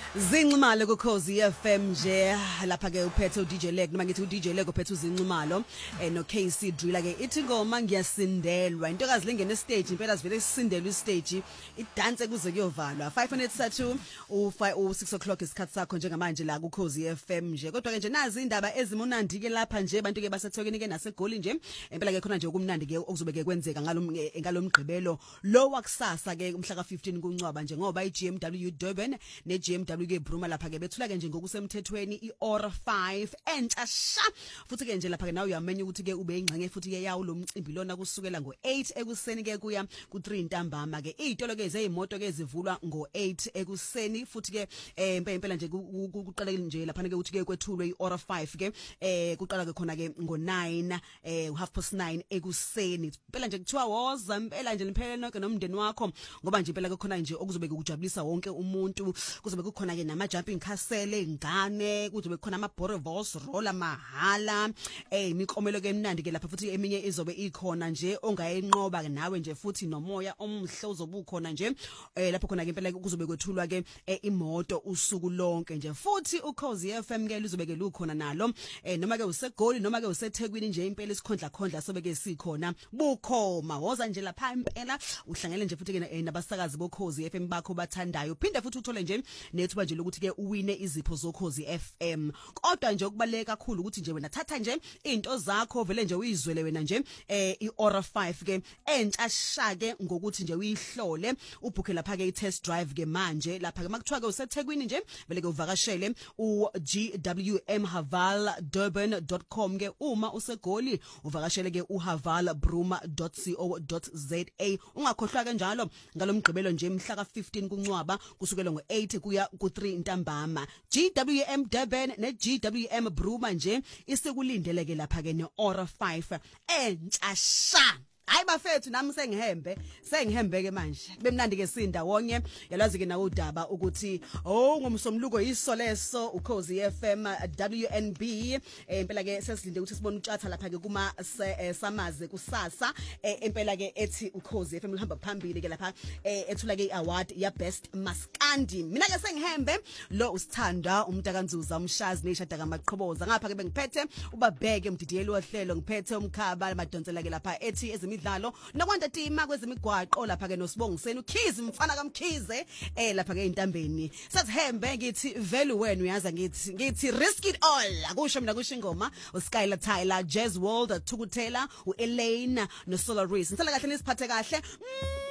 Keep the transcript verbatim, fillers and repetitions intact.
Zinxumalo kuKhosi F M nje lapha ke uphethe uD J Leg noma ngithi uD J Leg uphethe uzinxumalo eh no K C Driller ke ithi ngoma ngiyasindelwa intokazi lengene stage impela sivele sisindelwe stage idance kuze kuyovalwa five minutes two u six o'clock isikhathi sakho njengamanje la kuKhosi F M nje kodwa ke nje nazi indaba ezimunandi ke lapha nje abantu ke basethokeni ke nasegoli nje impela ke khona nje okumnandi ke okuzobe ke kwenzeka ngalomgqibelo lo wakusasa ke umhla ka fifteen kuNcwaba nje ngoba iG M W Durban ne G M W ke Bruma lapha ke bethula ke nje ngokusemthethweni iOr five entsha sha futhi ke nje lapha ke nawe uyamenya ukuthi ke ube ingxenye futhi ke yawo lo mcimbi lona kusukela ngo eight ekuseni ke kuya ku three ntambama ke izitolo ke ezimoto ke zivulwa ngo eight ekuseni futhi ke eh impela nje kuqala nje lapha ke uthi ke kwethulwe iOr five ke eh kuqala ke khona ke ngo nine eh half past nine ekuseni impela nje kuthiwa woza impela nje niphele nonke nomndeni wakho ngoba nje impela ke khona nje okuzobe kujabulisa wonke umuntu kuzobe kukhona ke nama jumping castle ingane kuzobe khona ama borovos roller mahala eh imikomelo ke emnandi ke lapha futhi eminye izobe ikhona nje ongayenqoba nawe nje futhi nomoya omhle uzobukhona nje eh lapho khona ke impela kuzobe kwethulwa ke imoto usuku lonke nje futhi uKhosi F M ke lizobe ke lukhona nalo eh noma ke usegoli noma ke useThekwini nje impela isikhondla khondla sobe ke sikhona bukhoma woza nje lapha impela uhlangene nje futhi ke nabasakazi boKhosi F M bakho bathandayo phinde futhi uthole nje nethuba nje lokuthi ke uwine izipho zoKhosi F M kodwa nje okubaleka kakhulu ukuthi nje wena thatha nje into zakho vele nje uyizwele wena nje eh iOr five ke entsha sha ke ngokuthi nje uyihlole ubhuke lapha ke i-test drive ke manje lapha ke makuthiwa ke useThekwini nje vele ke uvakashele u G W M haval durban dot com ke uma usegoli uvakashele ke u haval bruma dot co dot za ungakhohlwa ke njalo ngalomgqibelo nje mhla ka fifteen kuNcwaba kusukela ngo eight kuya ku three ntambama G W M Durban ne G W M Bruma nje isekulindeleke lapha ke neOr five entsha sha hayi bafethu nami sengihembe sengihembe ke manje bemnandi ke sinda wonke yalazi ke nawo udaba ukuthi oh ngomsomluko yisoleso uKhosi F M W N B impela ke sesilinde ukuthi sibone utshatha lapha ke kuma samaze kusasa impela ke ethi uKhosi F M uhamba phambili ke lapha ethula ke iaward ya best maskandi mina ke sengihembe lo usithanda umntakanzuza umshazi neshada kamaqhoboza ngapha ke bengiphethe ubabheke umdidiyeli wohlelo ngiphethe umkhaba madonsela ke lapha ethi ezimi dlalo nokwanda tima kwezimigwaqo lapha ke noSibongiseni uKhizi mfana kaMkhize eh lapha ke intambeni sathembe ngithi vele wena uyaza ngithi ngithi risk it all akusho mina kusho ingoma uSkyler Tyler Jazz World Thukuthela uElane noSolar Race ngicela kahle nisiphathe kahle